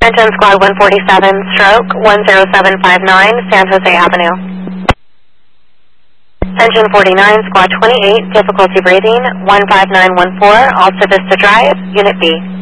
Attention Squad 147, stroke 10759, San Jose Avenue. Engine 49, Squad 28, difficulty breathing, 15914, Alta Vista Drive, Unit B.